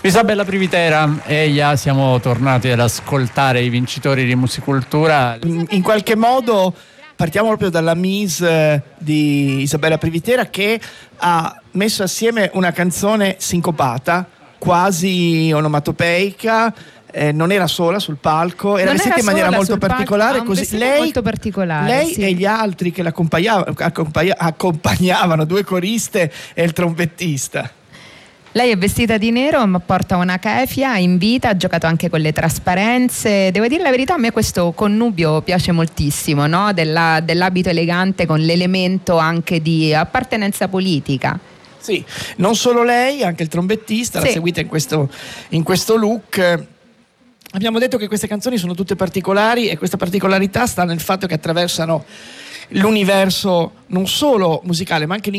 Isabella Privitera e Eia, siamo tornati ad ascoltare i vincitori di Musicultura. In qualche modo partiamo proprio dalla mise di Isabella Privitera, che ha messo assieme una canzone sincopata, quasi onomatopeica. Non era sola sul palco, era vestita in maniera molto particolare, così molto particolare, lei sì. E gli altri che l'accompagnavano, due coriste e il trombettista. Lei è vestita di nero, ma porta una kefia in vita, ha giocato anche con le trasparenze. Devo dire la verità, a me questo connubio piace moltissimo, no? Dell'abito elegante con l'elemento anche di appartenenza politica. Sì, non solo lei, anche il trombettista, sì. l'ha seguita in questo look. Abbiamo detto che queste canzoni sono tutte particolari, e questa particolarità sta nel fatto che attraversano l'universo non solo musicale ma anche